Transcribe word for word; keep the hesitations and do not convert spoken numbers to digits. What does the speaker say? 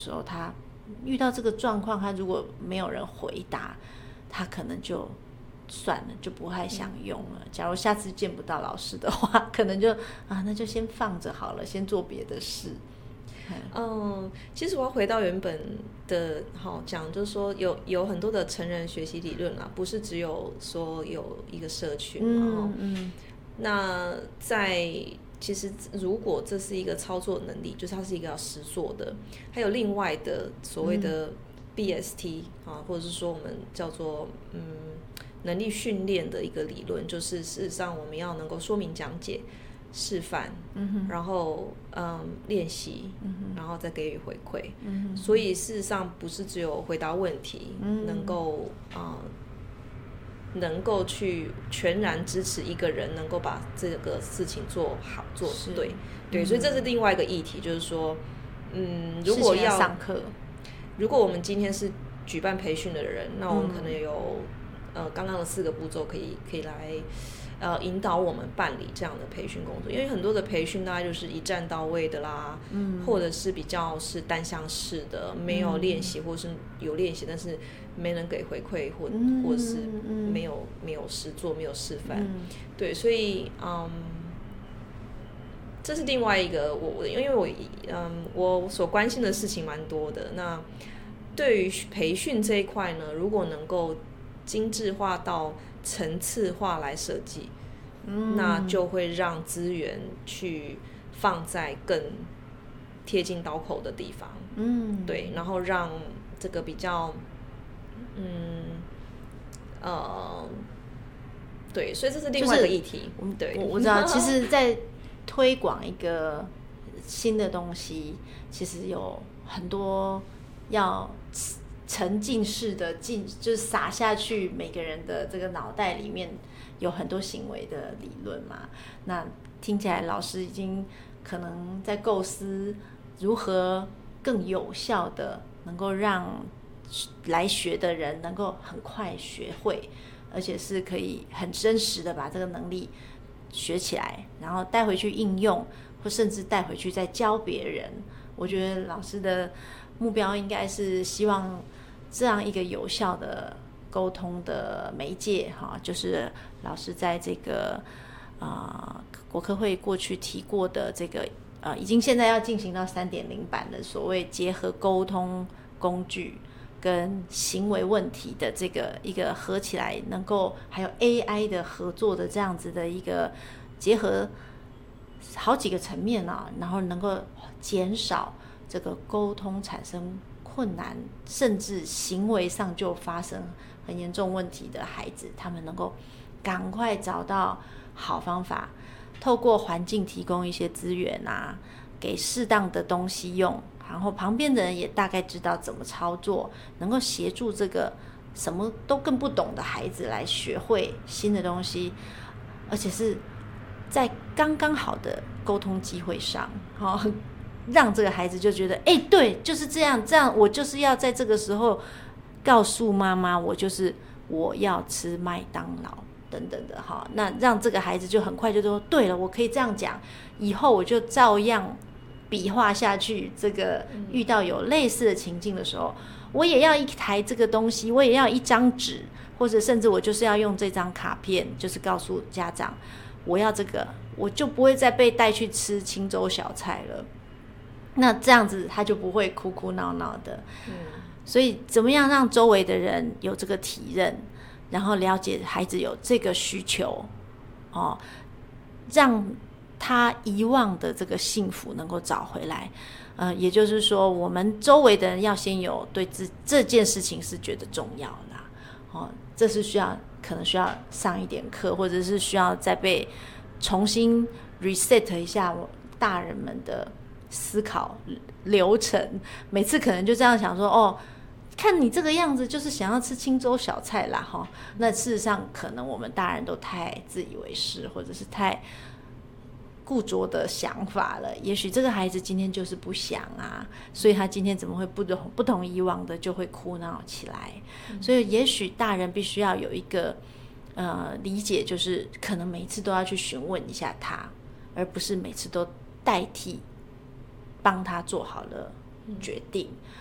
时候，他遇到这个状况，他如果没有人回答，他可能就算了，就不太想用了。假如下次见不到老师的话，可能就啊，那就先放着好了，先做别的事。 嗯，其实我要回到原本的好讲，就是说有有很多的成人学习理论啦，不是只有说有一个社群嘛。 嗯嗯。 那在其实如果这是一个操作能力，就是它是一个要实做的，还有另外的所谓的 B S T、嗯、啊，或者是说我们叫做嗯能力训练的一个理论，就是事实上我们要能够说明讲解。示范，嗯、然后嗯练习、嗯，然后再给予回馈、嗯，所以事实上不是只有回答问题，嗯、能够啊、呃、能够去全然支持一个人能够把这个事情做好做对对、嗯，所以这是另外一个议题，就是说，嗯，如果要上课， 如果我们今天是举办培训的人，那我们可能有、嗯、呃刚刚的四个步骤可以可以来。呃，引导我们办理这样的培训工作，因为很多的培训大概就是一站到位的啦，嗯，或者是比较是单向式的，没有练习、嗯、或是有练习，但是没人给回馈，或、嗯、或是没有没有实作，没有示范，嗯、对，所以嗯，这是另外一个我我因为我嗯我所关心的事情蛮多的，那对于培训这一块呢，如果能够精致化到层次化来设计、嗯，那就会让资源去放在更贴近刀口的地方，嗯，对，然后让这个比较，嗯，呃，对，所以这是另外一个议题，就是、对， 我我知道，其实，在推广一个新的东西，其实有很多要。沉浸式的进就是撒下去，每个人的这个脑袋里面有很多行为的理论嘛。那听起来老师已经可能在构思如何更有效的能够让来学的人能够很快学会，而且是可以很真实的把这个能力学起来，然后带回去应用，或甚至带回去再教别人。我觉得老师的目标应该是希望这样一个有效的沟通的媒介，哈，就是老师在这个呃国科会过去提过的这个呃，已经现在要进行到 三点零 版的所谓结合沟通工具跟行为问题的这个一个合起来，能够还有 A I 的合作的这样子的一个结合好几个层面啊，然后能够减少这个沟通产生困难，甚至行为上就发生很严重问题的孩子，他们能够赶快找到好方法，透过环境提供一些资源啊，给适当的东西用，然后旁边的人也大概知道怎么操作，能够协助这个什么都更不懂的孩子来学会新的东西，而且是在刚刚好的沟通机会上，哦，让这个孩子就觉得，哎、欸，对，就是这样，这样我就是要在这个时候告诉妈妈，我就是我要吃麦当劳等等的哈。那让这个孩子就很快就说，对了，我可以这样讲，以后我就照样比划下去。这个遇到有类似的情境的时候，我也要一台这个东西，我也要一张纸，或者甚至我就是要用这张卡片，就是告诉家长，我要这个，我就不会再被带去吃清粥小菜了。那这样子他就不会哭哭闹闹的、嗯、所以怎么样让周围的人有这个体认，然后了解孩子有这个需求、哦、让他遗忘的这个幸福能够找回来、呃、也就是说我们周围的人要先有对 这, 这件事情是觉得重要啦、哦、这是需要可能需要上一点课，或者是需要再被重新 reset 一下我大人们的思考流程。每次可能就这样想说，哦，看你这个样子就是想要吃清粥小菜啦齁。那事实上可能我们大人都太自以为是，或者是太固着的想法了。也许这个孩子今天就是不想啊，所以他今天怎么会不同不同以往的就会哭闹起来、嗯、所以也许大人必须要有一个呃理解，就是可能每一次都要去询问一下他，而不是每次都代替帮他做好了决定。